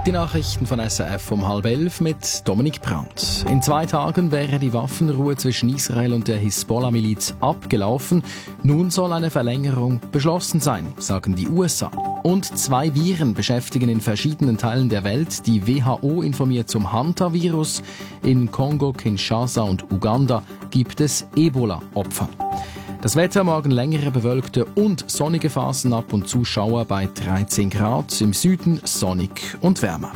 Die Nachrichten von SRF um 10:30 mit Dominik Brandt. In 2 Tagen wäre die Waffenruhe zwischen Israel und der Hisbollah-Miliz abgelaufen. Nun soll eine Verlängerung beschlossen sein, sagen die USA. Und 2 Viren beschäftigen in verschiedenen Teilen der Welt. Die WHO informiert zum Hantavirus. In Kongo, Kinshasa und Uganda gibt es Ebola-Opfer. Das Wetter: morgen längere bewölkte und sonnige Phasen, ab und zu Schauer bei 13 Grad, im Süden sonnig und wärmer.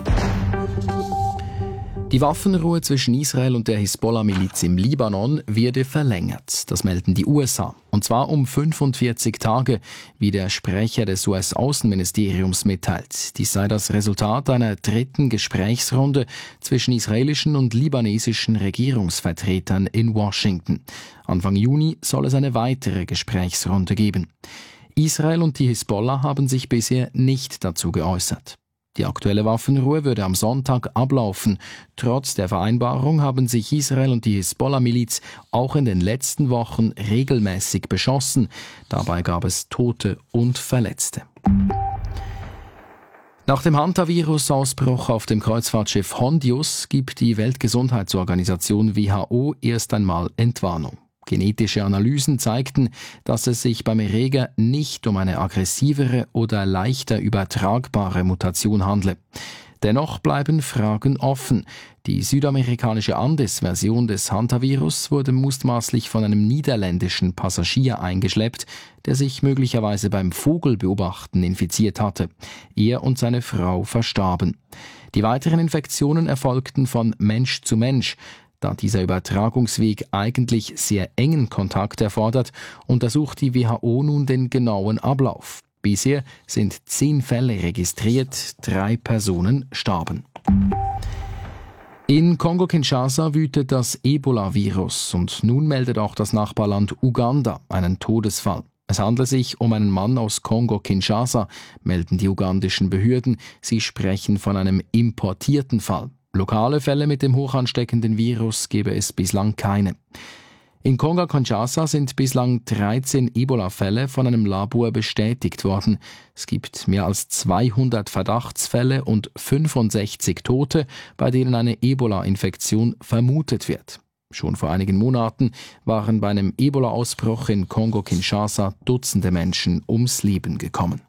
Die Waffenruhe zwischen Israel und der Hisbollah-Miliz im Libanon werde verlängert. Das melden die USA. Und zwar um 45 Tage, wie der Sprecher des US-Außenministeriums mitteilt. Dies sei das Resultat einer 3. Gesprächsrunde zwischen israelischen und libanesischen Regierungsvertretern in Washington. Anfang Juni soll es eine weitere Gesprächsrunde geben. Israel und die Hisbollah haben sich bisher nicht dazu geäußert. Die aktuelle Waffenruhe würde am Sonntag ablaufen. Trotz der Vereinbarung haben sich Israel und die Hisbollah-Miliz auch in den letzten Wochen regelmäßig beschossen. Dabei gab es Tote und Verletzte. Nach dem Hantavirus-Ausbruch auf dem Kreuzfahrtschiff Hondius gibt die Weltgesundheitsorganisation WHO erst einmal Entwarnung. Genetische Analysen zeigten, dass es sich beim Erreger nicht um eine aggressivere oder leichter übertragbare Mutation handle. Dennoch bleiben Fragen offen. Die südamerikanische Andes-Version des Hantavirus wurde mutmaßlich von einem niederländischen Passagier eingeschleppt, der sich möglicherweise beim Vogelbeobachten infiziert hatte. Er und seine Frau verstarben. Die weiteren Infektionen erfolgten von Mensch zu Mensch. Da dieser Übertragungsweg eigentlich sehr engen Kontakt erfordert, untersucht die WHO nun den genauen Ablauf. Bisher sind 10 Fälle registriert, 3 Personen starben. In Kongo-Kinshasa wütet das Ebola-Virus und nun meldet auch das Nachbarland Uganda einen Todesfall. Es handelt sich um einen Mann aus Kongo-Kinshasa, melden die ugandischen Behörden. Sie sprechen von einem importierten Fall. Lokale Fälle mit dem hochansteckenden Virus gebe es bislang keine. In Kongo-Kinshasa sind bislang 13 Ebola-Fälle von einem Labor bestätigt worden. Es gibt mehr als 200 Verdachtsfälle und 65 Tote, bei denen eine Ebola-Infektion vermutet wird. Schon vor einigen Monaten waren bei einem Ebola-Ausbruch in Kongo-Kinshasa Dutzende Menschen ums Leben gekommen.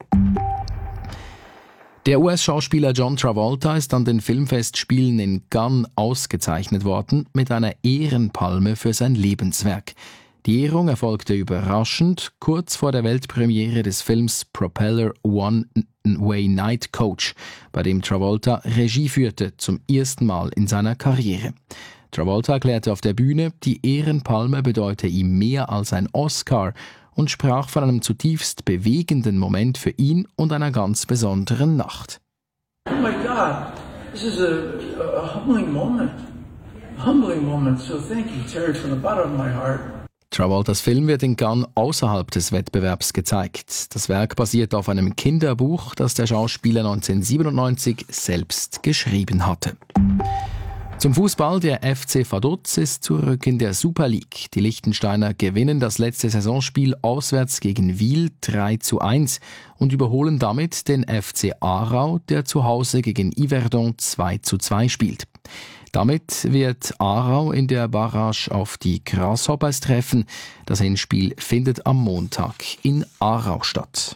Der US-Schauspieler John Travolta ist an den Filmfestspielen in Cannes ausgezeichnet worden mit einer Ehrenpalme für sein Lebenswerk. Die Ehrung erfolgte überraschend kurz vor der Weltpremiere des Films Propeller One-Way Night Coach, bei dem Travolta Regie führte, zum ersten Mal in seiner Karriere. Travolta erklärte auf der Bühne, die Ehrenpalme bedeute ihm mehr als ein Oscar und sprach von einem zutiefst bewegenden Moment für ihn und einer ganz besonderen Nacht. Oh my God, this is a humbling moment. A humbling moment, so thank you, Terry, from the bottom of my heart. Travoltas Film wird in Cannes außerhalb des Wettbewerbs gezeigt. Das Werk basiert auf einem Kinderbuch, das der Schauspieler 1997 selbst geschrieben hatte. Zum Fußball: der FC Vaduz ist zurück in der Super League. Die Liechtensteiner gewinnen das letzte Saisonspiel auswärts gegen Wil 3:1 und überholen damit den FC Aarau, der zu Hause gegen Yverdon 2:2 spielt. Damit wird Aarau in der Barrage auf die Grasshoppers treffen. Das Hinspiel findet am Montag in Aarau statt.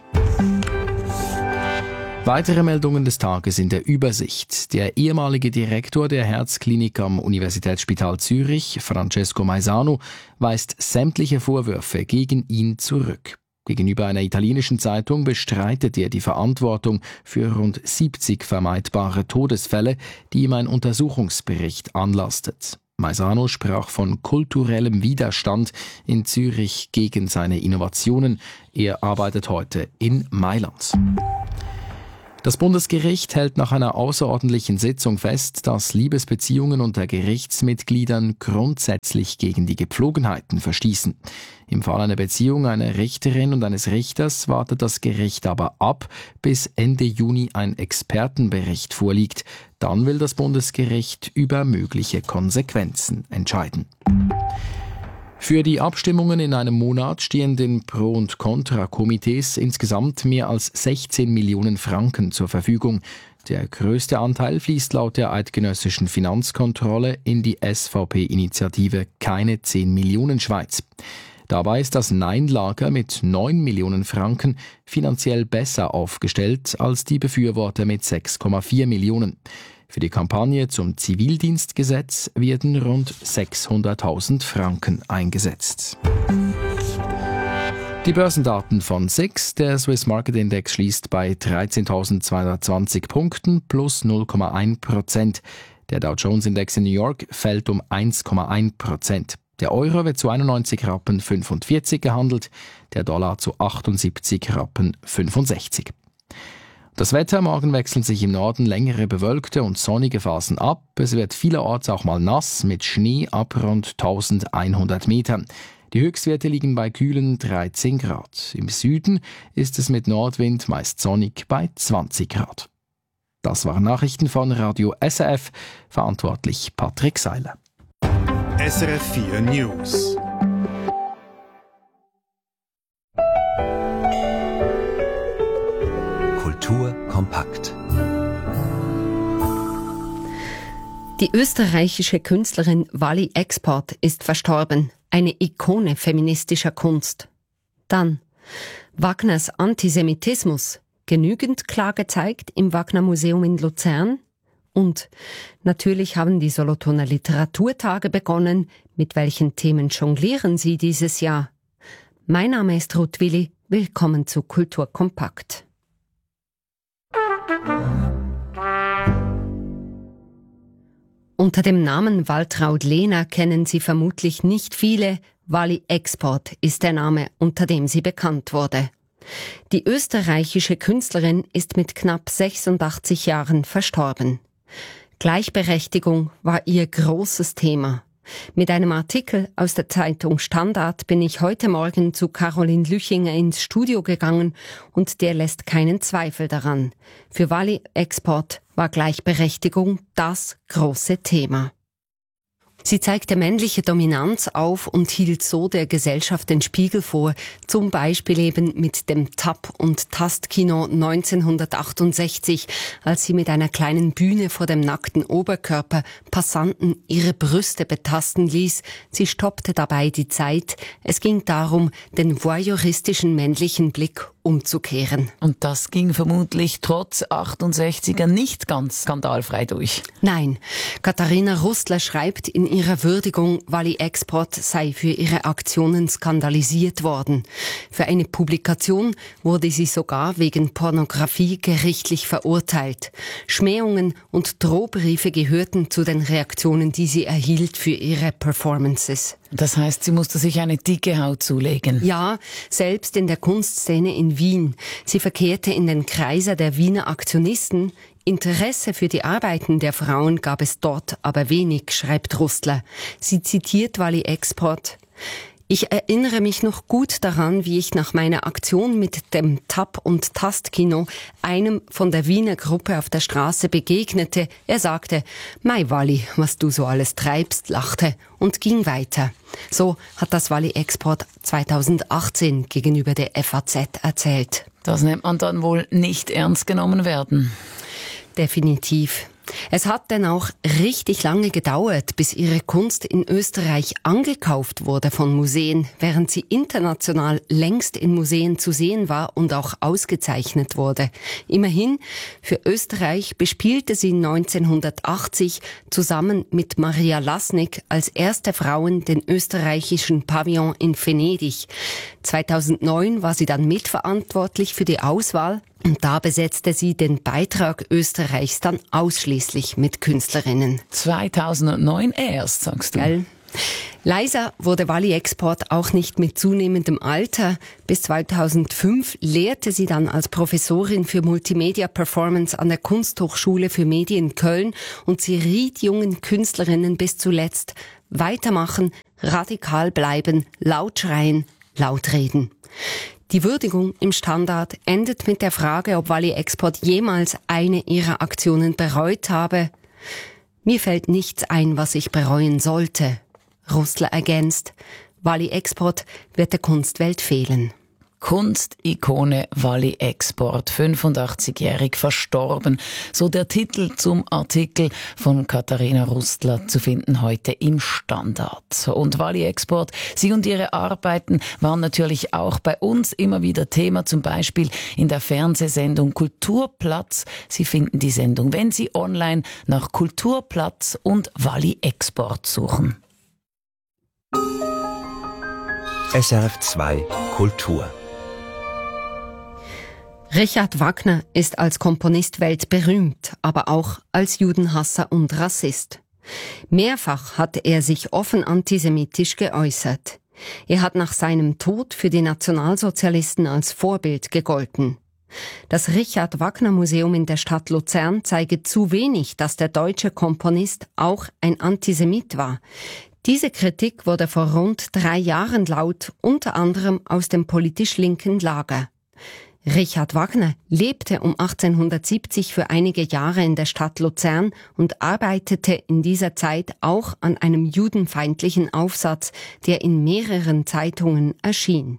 Weitere Meldungen des Tages in der Übersicht. Der ehemalige Direktor der Herzklinik am Universitätsspital Zürich, Francesco Maisano, weist sämtliche Vorwürfe gegen ihn zurück. Gegenüber einer italienischen Zeitung bestreitet er die Verantwortung für rund 70 vermeidbare Todesfälle, die ihm ein Untersuchungsbericht anlastet. Maisano sprach von kulturellem Widerstand in Zürich gegen seine Innovationen. Er arbeitet heute in Mailand. Das Bundesgericht hält nach einer außerordentlichen Sitzung fest, dass Liebesbeziehungen unter Gerichtsmitgliedern grundsätzlich gegen die Gepflogenheiten verstießen. Im Fall einer Beziehung einer Richterin und eines Richters wartet das Gericht aber ab, bis Ende Juni ein Expertenbericht vorliegt. Dann will das Bundesgericht über mögliche Konsequenzen entscheiden. Für die Abstimmungen in einem Monat stehen den Pro- und Contra-Komitees insgesamt mehr als 16 Millionen Franken zur Verfügung. Der größte Anteil fließt laut der eidgenössischen Finanzkontrolle in die SVP-Initiative Keine 10 Millionen Schweiz. Dabei ist das Nein-Lager mit 9 Millionen Franken finanziell besser aufgestellt als die Befürworter mit 6,4 Millionen. Für die Kampagne zum Zivildienstgesetz werden rund 600.000 Franken eingesetzt. Die Börsendaten von SIX. Der Swiss Market Index schließt bei 13.220 Punkten plus 0,1%. Der Dow Jones Index in New York fällt um 1,1%. Der Euro wird zu 91,45 Rappen gehandelt, der Dollar zu 78,65 Rappen. Das Wetter: Morgen wechseln sich im Norden längere bewölkte und sonnige Phasen ab. Es wird vielerorts auch mal nass mit Schnee ab rund 1100 Metern. Die Höchstwerte liegen bei kühlen 13 Grad. Im Süden ist es mit Nordwind meist sonnig bei 20 Grad. Das waren Nachrichten von Radio SRF, verantwortlich Patrick Seiler. SRF 4 News. Kultur kompakt. Die österreichische Künstlerin Wally Export ist verstorben. Eine Ikone feministischer Kunst. Dann Wagners Antisemitismus. Genügend klar gezeigt im Wagner Museum in Luzern. Und natürlich haben die Solothurner Literaturtage begonnen. Mit welchen Themen jonglieren sie dieses Jahr? Mein Name ist Ruth Willi. Willkommen zu Kultur kompakt. Unter dem Namen Waltraud Lehner kennen Sie vermutlich nicht viele. Wally Export ist der Name, unter dem sie bekannt wurde. Die österreichische Künstlerin ist mit knapp 86 Jahren verstorben. Gleichberechtigung war ihr großes Thema. Mit einem Artikel aus der Zeitung Standard bin ich heute Morgen zu Caroline Lüchinger ins Studio gegangen und der lässt keinen Zweifel daran. Für Wally Export war Gleichberechtigung das große Thema. Sie zeigte männliche Dominanz auf und hielt so der Gesellschaft den Spiegel vor, zum Beispiel eben mit dem Tap- und Tastkino 1968, als sie mit einer kleinen Bühne vor dem nackten Oberkörper Passanten ihre Brüste betasten ließ. Sie stoppte dabei die Zeit. Es ging darum, den voyeuristischen männlichen Blick umzukehren. Und das ging vermutlich trotz 68er nicht ganz skandalfrei durch. Nein, Katharina Rustler schreibt in ihrer Würdigung, Wally Export sei für ihre Aktionen skandalisiert worden. Für eine Publikation wurde sie sogar wegen Pornografie gerichtlich verurteilt. Schmähungen und Drohbriefe gehörten zu den Reaktionen, die sie erhielt für ihre Performances. Das heißt, sie musste sich eine dicke Haut zulegen. Ja, selbst in der Kunstszene in Wien. Sie verkehrte in den Kreisen der Wiener Aktionisten. Interesse für die Arbeiten der Frauen gab es dort aber wenig, schreibt Rustler. Sie zitiert Wally Export. Ich erinnere mich noch gut daran, wie ich nach meiner Aktion mit dem Tap- und Tastkino einem von der Wiener Gruppe auf der Straße begegnete. Er sagte, "Mei Wally, was du so alles treibst", lachte und ging weiter. So hat das Wally Export 2018 gegenüber der FAZ erzählt. Das nennt man dann wohl nicht ernst genommen werden. Definitiv. Es hat dann auch richtig lange gedauert, bis ihre Kunst in Österreich angekauft wurde von Museen, während sie international längst in Museen zu sehen war und auch ausgezeichnet wurde. Immerhin, für Österreich bespielte sie 1980 zusammen mit Maria Lasnik als erste Frauen den österreichischen Pavillon in Venedig. 2009 war sie dann mitverantwortlich für die Auswahl. Und da besetzte sie den Beitrag Österreichs dann ausschließlich mit Künstlerinnen. 2009 erst, sagst du. Gell? Leiser wurde Wally Export auch nicht mit zunehmendem Alter. Bis 2005 lehrte sie dann als Professorin für Multimedia Performance an der Kunsthochschule für Medien Köln und sie riet jungen Künstlerinnen bis zuletzt: weitermachen, radikal bleiben, laut schreien, laut reden. Die Würdigung im Standard endet mit der Frage, ob Wally Export jemals eine ihrer Aktionen bereut habe. Mir fällt nichts ein, was ich bereuen sollte. Rustler ergänzt: Wally Export wird der Kunstwelt fehlen. Kunstikone Wally Export, 85-jährig verstorben. So der Titel zum Artikel von Katharina Rustler, zu finden heute im Standard. Und Wally Export, sie und ihre Arbeiten waren natürlich auch bei uns immer wieder Thema, zum Beispiel in der Fernsehsendung Kulturplatz. Sie finden die Sendung, wenn Sie online nach Kulturplatz und Wally Export suchen. SRF 2 Kultur. Richard Wagner ist als Komponist weltberühmt, aber auch als Judenhasser und Rassist. Mehrfach hat er sich offen antisemitisch geäußert. Er hat nach seinem Tod für die Nationalsozialisten als Vorbild gegolten. Das Richard Wagner Museum in der Stadt Luzern zeige zu wenig, dass der deutsche Komponist auch ein Antisemit war. Diese Kritik wurde vor rund 3 Jahren laut, unter anderem aus dem politisch linken Lager. Richard Wagner lebte um 1870 für einige Jahre in der Stadt Luzern und arbeitete in dieser Zeit auch an einem judenfeindlichen Aufsatz, der in mehreren Zeitungen erschien.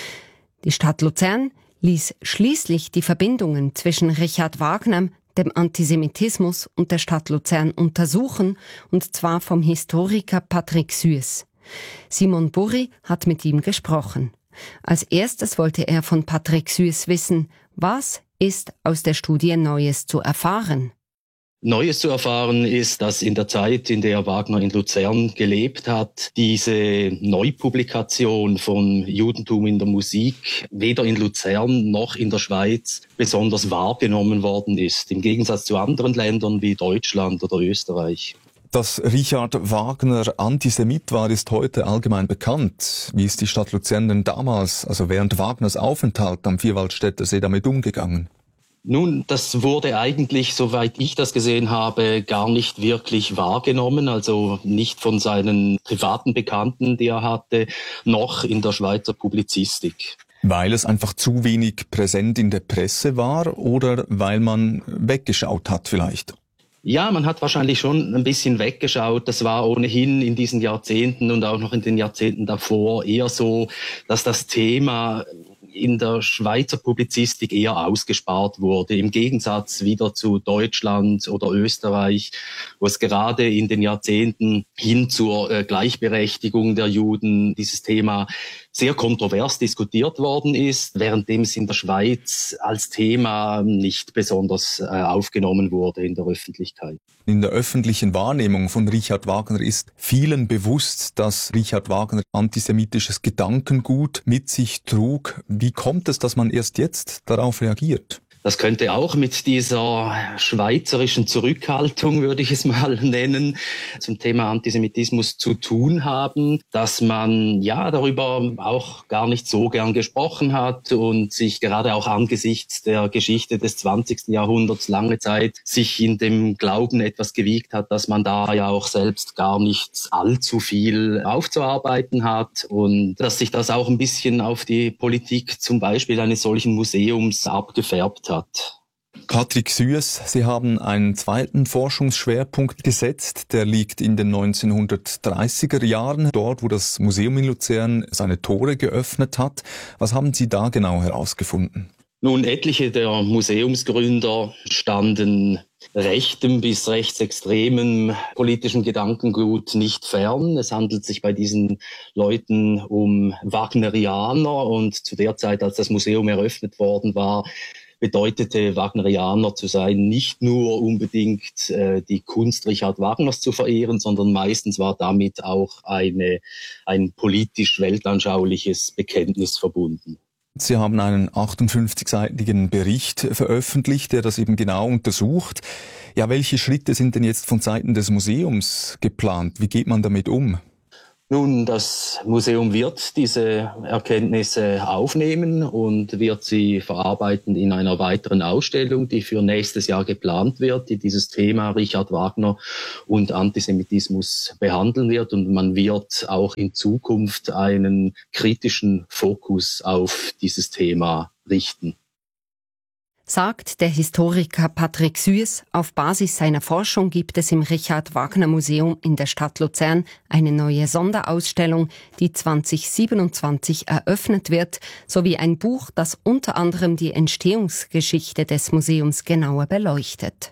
Die Stadt Luzern ließ schließlich die Verbindungen zwischen Richard Wagner, dem Antisemitismus und der Stadt Luzern untersuchen, und zwar vom Historiker Patrick Suess. Simon Burri hat mit ihm gesprochen. Als erstes wollte er von Patrick Suess wissen, was ist aus der Studie Neues zu erfahren? Neues zu erfahren ist, dass in der Zeit, in der Wagner in Luzern gelebt hat, diese Neupublikation von Judentum in der Musik weder in Luzern noch in der Schweiz besonders wahrgenommen worden ist, im Gegensatz zu anderen Ländern wie Deutschland oder Österreich. Dass Richard Wagner Antisemit war, ist heute allgemein bekannt. Wie ist die Stadt Luzern denn damals, also während Wagners Aufenthalt am Vierwaldstätter See, damit umgegangen? Nun, das wurde eigentlich, soweit ich das gesehen habe, gar nicht wirklich wahrgenommen, also nicht von seinen privaten Bekannten, die er hatte, noch in der Schweizer Publizistik. Weil es einfach zu wenig präsent in der Presse war oder weil man weggeschaut hat vielleicht? Ja, man hat wahrscheinlich schon ein bisschen weggeschaut. Das war ohnehin in diesen Jahrzehnten und auch noch in den Jahrzehnten davor eher so, dass das Thema in der Schweizer Publizistik eher ausgespart wurde, im Gegensatz wieder zu Deutschland oder Österreich, wo es gerade in den Jahrzehnten hin zur Gleichberechtigung der Juden dieses Thema sehr kontrovers diskutiert worden ist, währenddem es in der Schweiz als Thema nicht besonders aufgenommen wurde in der Öffentlichkeit. In der öffentlichen Wahrnehmung von Richard Wagner ist vielen bewusst, dass Richard Wagner antisemitisches Gedankengut mit sich trug. Wie kommt es, dass man erst jetzt darauf reagiert? Das könnte auch mit dieser schweizerischen Zurückhaltung, würde ich es mal nennen, zum Thema Antisemitismus zu tun haben, dass man ja darüber auch gar nicht so gern gesprochen hat und sich gerade auch angesichts der Geschichte des 20. Jahrhunderts lange Zeit sich in dem Glauben etwas gewiegt hat, dass man da ja auch selbst gar nicht allzu viel aufzuarbeiten hat und dass sich das auch ein bisschen auf die Politik zum Beispiel eines solchen Museums abgefärbt hat. Patrick Suess, Sie haben einen zweiten Forschungsschwerpunkt gesetzt, der liegt in den 1930er Jahren, dort wo das Museum in Luzern seine Tore geöffnet hat. Was haben Sie da genau herausgefunden? Nun, etliche der Museumsgründer standen rechtem bis rechtsextremem politischen Gedankengut nicht fern. Es handelt sich bei diesen Leuten um Wagnerianer und zu der Zeit, als das Museum eröffnet worden war, bedeutete Wagnerianer zu sein, nicht nur unbedingt die Kunst Richard Wagners zu verehren, sondern meistens war damit auch ein politisch-weltanschauliches Bekenntnis verbunden. Sie haben einen 58-seitigen Bericht veröffentlicht, der das eben genau untersucht. Ja, welche Schritte sind denn jetzt von Seiten des Museums geplant? Wie geht man damit um? Nun, das Museum wird diese Erkenntnisse aufnehmen und wird sie verarbeiten in einer weiteren Ausstellung, die für nächstes Jahr geplant wird, die dieses Thema Richard Wagner und Antisemitismus behandeln wird. Und man wird auch in Zukunft einen kritischen Fokus auf dieses Thema richten. Sagt der Historiker Patrick Süß, auf Basis seiner Forschung gibt es im Richard-Wagner-Museum in der Stadt Luzern eine neue Sonderausstellung, die 2027 eröffnet wird, sowie ein Buch, das unter anderem die Entstehungsgeschichte des Museums genauer beleuchtet.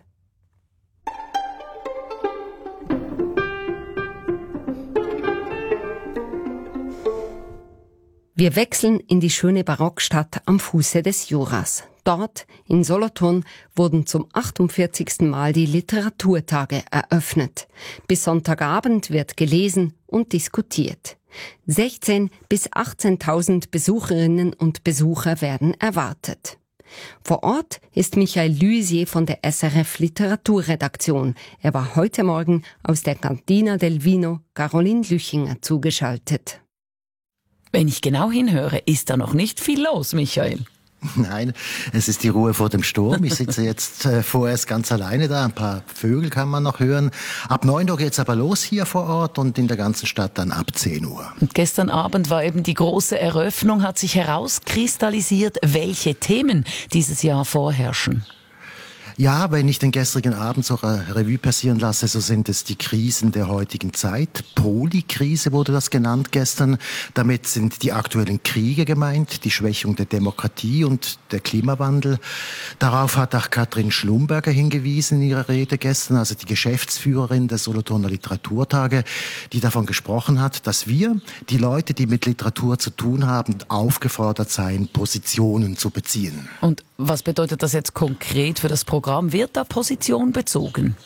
Wir wechseln in die schöne Barockstadt am Fuße des Juras. Dort, in Solothurn, wurden zum 48. Mal die Literaturtage eröffnet. Bis Sonntagabend wird gelesen und diskutiert. 16.000 bis 18.000 Besucherinnen und Besucher werden erwartet. Vor Ort ist Michael Luisier von der SRF Literaturredaktion. Er war heute Morgen aus der Cantina del Vino Caroline Lüchinger zugeschaltet. Wenn ich genau hinhöre, ist da noch nicht viel los, Michael. Nein, es ist die Ruhe vor dem Sturm. Ich sitze jetzt vorerst ganz alleine da. Ein paar Vögel kann man noch hören. Ab 9 Uhr geht's aber los hier vor Ort und in der ganzen Stadt dann ab 10 Uhr. Und gestern Abend war eben die große Eröffnung. Hat sich herauskristallisiert, welche Themen dieses Jahr vorherrschen? Ja, wenn ich den gestrigen Abend so Revue passieren lasse, so sind es die Krisen der heutigen Zeit. Polykrise wurde das genannt gestern. Damit sind die aktuellen Kriege gemeint, die Schwächung der Demokratie und der Klimawandel. Darauf hat auch Katrin Schlumberger hingewiesen in ihrer Rede gestern, also die Geschäftsführerin der Solothurner Literaturtage, die davon gesprochen hat, dass wir, die Leute, die mit Literatur zu tun haben, aufgefordert seien, Positionen zu beziehen. Und was bedeutet das jetzt konkret für das Programm? Wird da Position bezogen?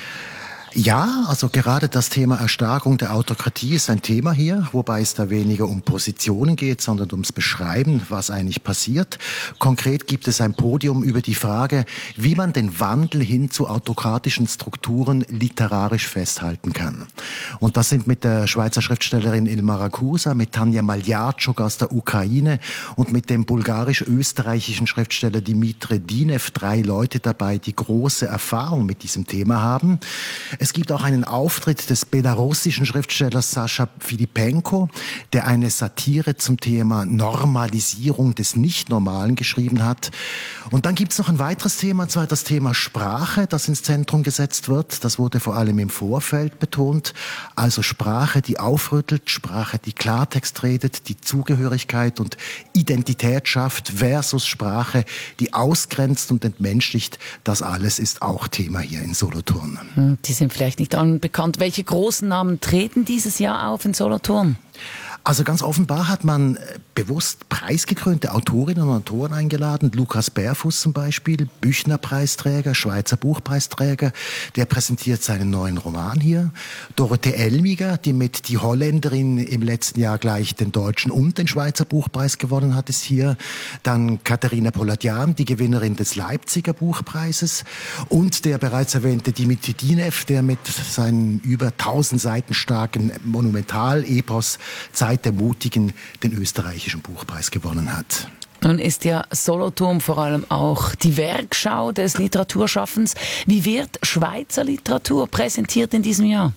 Ja, also gerade das Thema Erstarkung der Autokratie ist ein Thema hier, wobei es da weniger um Positionen geht, sondern ums Beschreiben, was eigentlich passiert. Konkret gibt es ein Podium über die Frage, wie man den Wandel hin zu autokratischen Strukturen literarisch festhalten kann. Und das sind mit der Schweizer Schriftstellerin Ilma Ragusa, mit Tanja Maljarczuk aus der Ukraine und mit dem bulgarisch-österreichischen Schriftsteller Dimitri Dinev 3 Leute dabei, die große Erfahrung mit diesem Thema haben. Es gibt auch einen Auftritt des belarussischen Schriftstellers Sascha Filipenko, der eine Satire zum Thema Normalisierung des Nichtnormalen geschrieben hat. Und dann gibt es noch ein weiteres Thema, und zwar das Thema Sprache, das ins Zentrum gesetzt wird. Das wurde vor allem im Vorfeld betont. Also Sprache, die aufrüttelt, Sprache, die Klartext redet, die Zugehörigkeit und Identität schafft versus Sprache, die ausgrenzt und entmenschlicht. Das alles ist auch Thema hier in Solothurn. Die sind vielleicht nicht allen bekannt. Welche großen Namen treten dieses Jahr auf in Solothurn? Also ganz offenbar hat man bewusst preisgekrönte Autorinnen und Autoren eingeladen. Lukas Berfuss zum Beispiel, Büchner-Preisträger, Schweizer Buchpreisträger, der präsentiert seinen neuen Roman hier. Dorothee Elmiger, die mit Die Holländerin im letzten Jahr gleich den deutschen und den Schweizer Buchpreis gewonnen hat, ist hier. Dann Katharina Poladian, die Gewinnerin des Leipziger Buchpreises. Und der bereits erwähnte Dimitri Dinev, der mit seinem über 1000 Seiten starken Monumental-Epos Zeit der Mutigen den österreichischen Buchpreis gewonnen hat. Nun ist ja Solothurn vor allem auch die Werkschau des Literaturschaffens. Wie wird Schweizer Literatur präsentiert in diesem Jahr?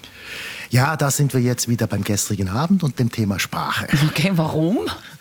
Ja, da sind wir jetzt wieder beim gestrigen Abend und dem Thema Sprache. Okay, warum?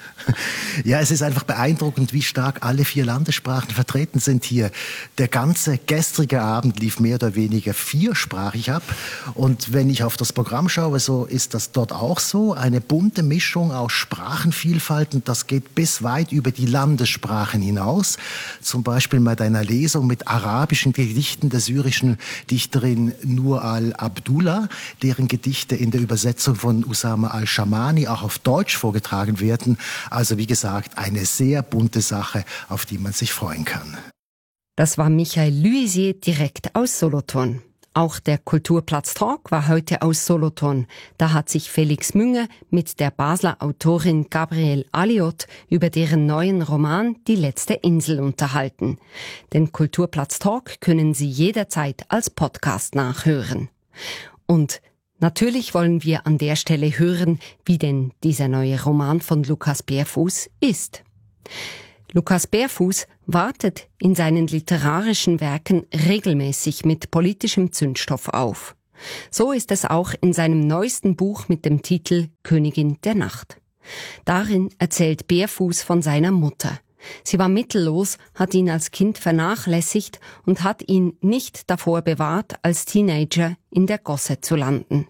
Ja, es ist einfach beeindruckend, wie stark alle 4 Landessprachen vertreten sind hier. Der ganze gestrige Abend lief mehr oder weniger 4-sprachig ab. Und wenn ich auf das Programm schaue, so ist das dort auch so. Eine bunte Mischung aus Sprachenvielfalt, und das geht bis weit über die Landessprachen hinaus. Zum Beispiel bei einer Lesung mit arabischen Gedichten der syrischen Dichterin Nur al-Abdullah, deren Gedichte in der Übersetzung von Usama al-Shamani auch auf Deutsch vorgetragen werden. Also wie gesagt, eine sehr bunte Sache, auf die man sich freuen kann. Das war Michael Luisier direkt aus Solothurn. Auch der Kulturplatz Talk war heute aus Solothurn. Da hat sich Felix Münger mit der Basler Autorin Gabrielle Alliot über deren neuen Roman Die letzte Insel unterhalten. Den Kulturplatz Talk können Sie jederzeit als Podcast nachhören. Und natürlich wollen wir an der Stelle hören, wie denn dieser neue Roman von Lukas Berfuss ist. Lukas Berfuss wartet in seinen literarischen Werken regelmäßig mit politischem Zündstoff auf. So ist es auch in seinem neuesten Buch mit dem Titel Königin der Nacht. Darin erzählt Berfuss von seiner Mutter. Sie war mittellos, hat ihn als Kind vernachlässigt und hat ihn nicht davor bewahrt, als Teenager in der Gosse zu landen.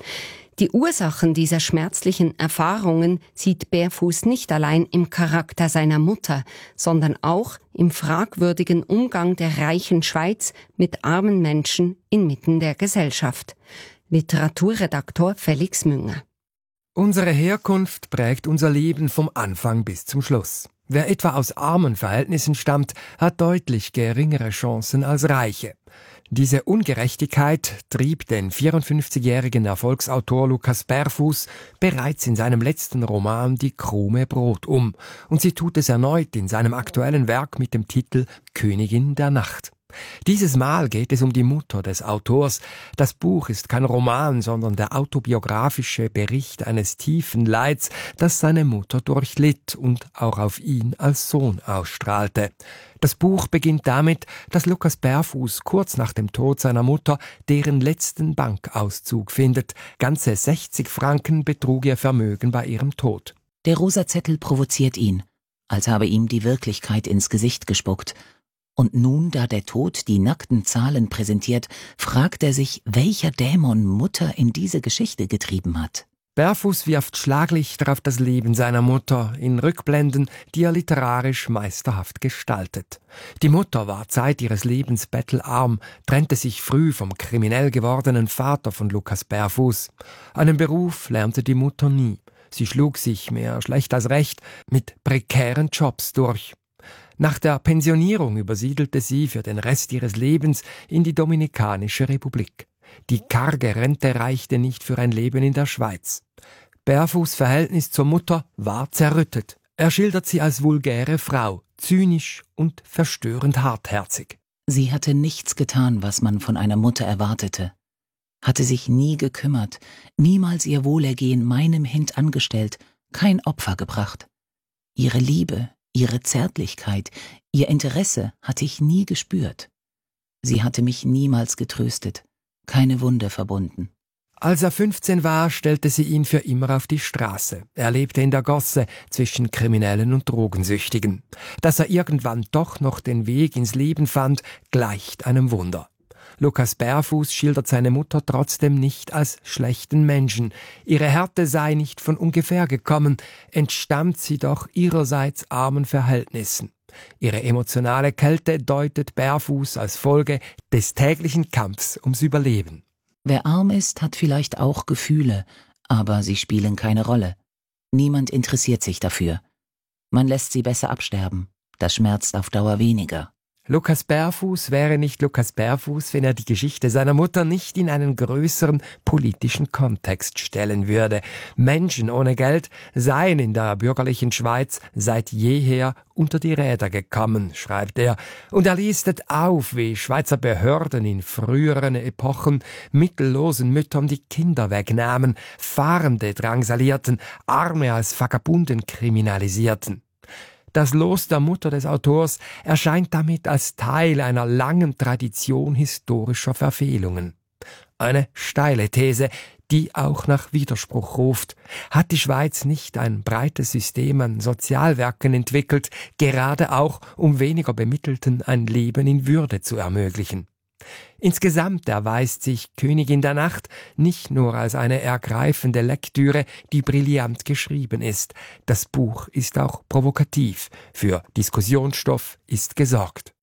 Die Ursachen dieser schmerzlichen Erfahrungen sieht Berfuß nicht allein im Charakter seiner Mutter, sondern auch im fragwürdigen Umgang der reichen Schweiz mit armen Menschen inmitten der Gesellschaft. Literaturredaktor Felix Münger. Unsere Herkunft prägt unser Leben vom Anfang bis zum Schluss. Wer etwa aus armen Verhältnissen stammt, hat deutlich geringere Chancen als Reiche. Diese Ungerechtigkeit trieb den 54-jährigen Erfolgsautor Lukas Berfuß bereits in seinem letzten Roman Die Krume Brot um, und sie tut es erneut in seinem aktuellen Werk mit dem Titel Königin der Nacht. Dieses Mal geht es um die Mutter des Autors. Das Buch ist kein Roman, sondern der autobiografische Bericht eines tiefen Leids, das seine Mutter durchlitt und auch auf ihn als Sohn ausstrahlte. Das Buch beginnt damit, dass Lukas Berfuß kurz nach dem Tod seiner Mutter deren letzten Bankauszug findet. Ganze 60 Franken betrug ihr Vermögen bei ihrem Tod. Der rosa Zettel provoziert ihn, als habe ihm die Wirklichkeit ins Gesicht gespuckt. Und nun, da der Tod die nackten Zahlen präsentiert, fragt er sich, welcher Dämon Mutter in diese Geschichte getrieben hat. Berfuß wirft Schlaglichter auf das Leben seiner Mutter in Rückblenden, die er literarisch meisterhaft gestaltet. Die Mutter war Zeit ihres Lebens bettelarm, trennte sich früh vom kriminell gewordenen Vater von Lukas Berfuß. Einen Beruf lernte die Mutter nie. Sie schlug sich, mehr schlecht als recht, mit prekären Jobs durch. Nach der Pensionierung übersiedelte sie für den Rest ihres Lebens in die Dominikanische Republik. Die karge Rente reichte nicht für ein Leben in der Schweiz. Berfuß' Verhältnis zur Mutter war zerrüttet. Er schildert sie als vulgäre Frau, zynisch und verstörend hartherzig. Sie hatte nichts getan, was man von einer Mutter erwartete. Hatte sich nie gekümmert, niemals ihr Wohlergehen meinem Hint angestellt, kein Opfer gebracht. Ihre Liebe, ihre Zärtlichkeit, ihr Interesse hatte ich nie gespürt. Sie hatte mich niemals getröstet, keine Wunde verbunden. Als er 15 war, stellte sie ihn für immer auf die Straße. Er lebte in der Gosse zwischen Kriminellen und Drogensüchtigen. Dass er irgendwann doch noch den Weg ins Leben fand, gleicht einem Wunder. Lukas Berfuß schildert seine Mutter trotzdem nicht als schlechten Menschen. Ihre Härte sei nicht von ungefähr gekommen, entstammt sie doch ihrerseits armen Verhältnissen. Ihre emotionale Kälte deutet Berfuß als Folge des täglichen Kampfs ums Überleben. Wer arm ist, hat vielleicht auch Gefühle, aber sie spielen keine Rolle. Niemand interessiert sich dafür. Man lässt sie besser absterben. Das schmerzt auf Dauer weniger. Lukas Berfuß wäre nicht Lukas Berfuß, wenn er die Geschichte seiner Mutter nicht in einen größeren politischen Kontext stellen würde. Menschen ohne Geld seien in der bürgerlichen Schweiz seit jeher unter die Räder gekommen, schreibt er, und er listet auf, wie Schweizer Behörden in früheren Epochen mittellosen Müttern die Kinder wegnahmen, Fahrende drangsalierten, Arme als Vagabunden kriminalisierten. Das Los der Mutter des Autors erscheint damit als Teil einer langen Tradition historischer Verfehlungen. Eine steile These, die auch nach Widerspruch ruft. Hat die Schweiz nicht ein breites System an Sozialwerken entwickelt, gerade auch um weniger Bemittelten ein Leben in Würde zu ermöglichen? Insgesamt erweist sich Königin der Nacht nicht nur als eine ergreifende Lektüre, die brillant geschrieben ist. Das Buch ist auch provokativ. Für Diskussionsstoff ist gesorgt.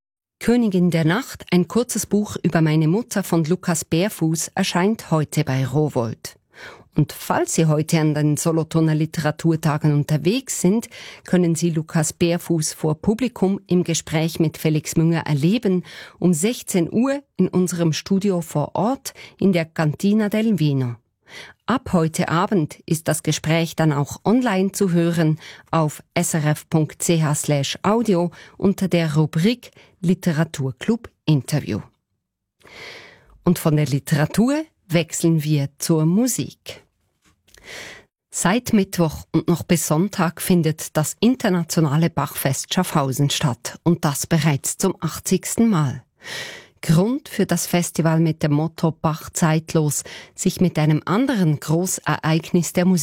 Königin der Nacht, ein kurzes Buch über meine Mutter von Lukas Berfuß, erscheint heute bei Rowohlt. Und falls Sie heute an den Solothurner Literaturtagen unterwegs sind, können Sie Lukas Berfuß vor Publikum im Gespräch mit Felix Münger erleben, um 16 Uhr in unserem Studio vor Ort in der Cantina del Vino. Ab heute Abend ist das Gespräch dann auch online zu hören auf srf.ch/audio unter der Rubrik Literaturclub Interview. Und von der Literatur wechseln wir zur Musik. Seit Mittwoch und noch bis Sonntag findet das internationale Bachfest Schaffhausen statt und das bereits zum 80. Mal. Grund für das Festival mit dem Motto Bach zeitlos, sich mit einem anderen Großereignis der Musik